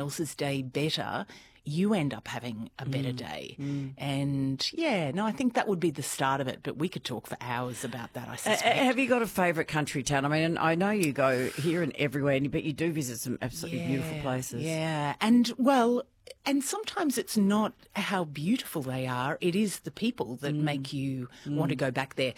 else's day better, you end up having a better day. And, I think that would be the start of it. But we could talk for hours about that, I suspect. Have you got a favourite country town? I mean, I know you go here and everywhere, but you do visit some absolutely beautiful places. Yeah. And sometimes it's not how beautiful they are. It is the people that make you want to go back there.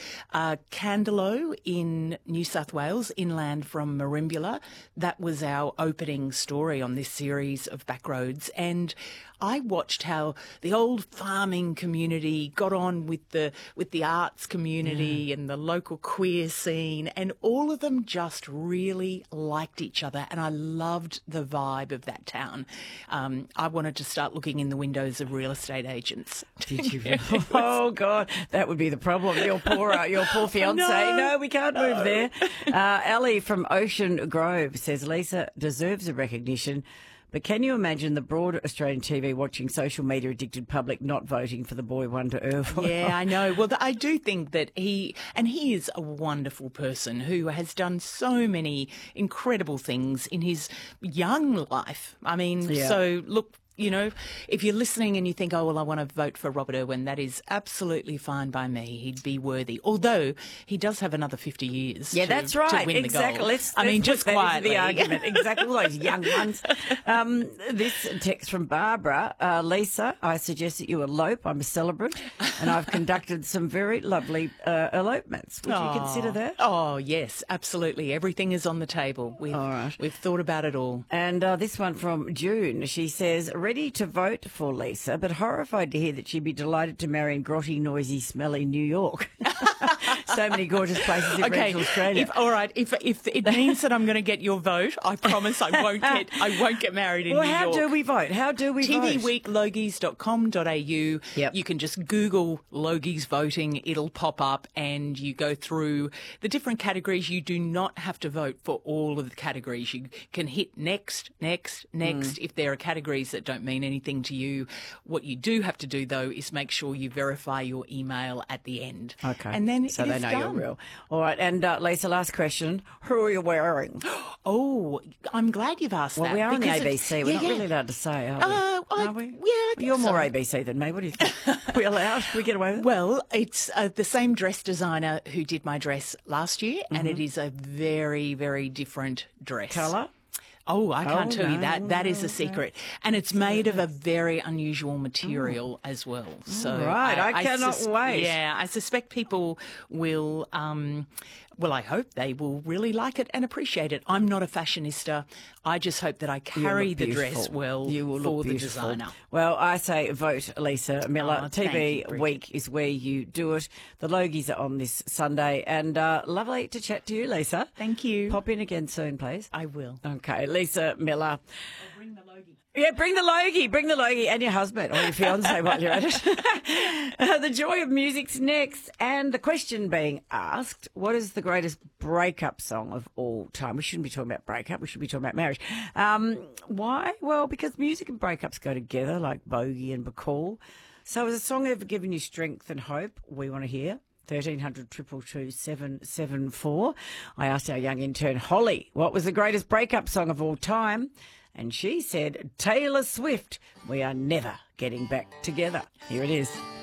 Candelo in New South Wales, inland from Merimbula, that was our opening story on this series of Backroads. And I watched how the old farming community got on with the arts community and the local queer scene, and all of them just really liked each other. And I loved the vibe of that town. I wanted to start looking in the windows of real estate agents. Did you? Oh God, that would be the problem. Your poor fiance. No, we can't move there. Ali from Ocean Grove says Lisa deserves a recognition. But can you imagine the broad Australian TV watching social media addicted public not voting for the boy wonder Irvine? Yeah, I know. Well, I do think that he is a wonderful person who has done so many incredible things in his young life. I mean, so look, you know, if you're listening and you think, oh, well, I want to vote for Robert Irwin, that is absolutely fine by me. He'd be worthy. Although he does have another 50 years that's right. to win exactly. the gold. Just quietly. The argument. Exactly. All those young ones. This text from Barbara. Lisa, I suggest that you elope. I'm a celebrant and I've conducted some very lovely elopements. Would you consider that? Oh, yes, absolutely. Everything is on the table. We've thought about it all. And this one from June. She says, ready to vote for Lisa, but horrified to hear that she'd be delighted to marry in grotty, noisy, smelly New York. So many gorgeous places in regional Australia. If it means that I'm going to get your vote, I promise I won't get married in New York. How do we vote? TVweeklogies.com.au. Yep. You can just Google Logies voting. It'll pop up and you go through the different categories. You do not have to vote for all of the categories. You can hit next. If there are categories that don't mean anything to you. What you do have to do, though, is make sure you verify your email at the end. Okay. And then so they know you're real. All right. And Lisa, last question. Who are you wearing? Oh, I'm glad you've asked that. Well, we are on the ABC. We're not really allowed to say, are we? Yeah, I think You're so. more ABC than me. What do you think? We allowed? We get away with it? Well, it's the same dress designer who did my dress last year, and it is a very, very different dress. Colour? Oh, I can't tell you that. That is a secret. And it's made of a very unusual material as well. So right. I cannot wait. Yeah, I suspect people will, I hope they will really like it and appreciate it. I'm not a fashionista. I just hope that I carry the dress well for the designer. Well, I say vote Lisa Miller. TV you, Week is where you do it. The Logies are on this Sunday. And lovely to chat to you, Lisa. Thank you. Pop in again soon, please. I will. Okay, Lisa Miller. I'll bring the Logie. Yeah, bring the Logie and your husband or your fiancé while you're at it. The joy of music's next. And the question being asked, what is the greatest breakup song of all time? We shouldn't be talking about breakup. We should be talking about marriage. Why? Well, because music and breakups go together like Bogey and Bacall. So has a song ever given you strength and hope? We want to hear. 1300 222 774. I asked our young intern Holly what was the greatest breakup song of all time, and she said Taylor Swift, We Are Never Getting Back Together. Here it is.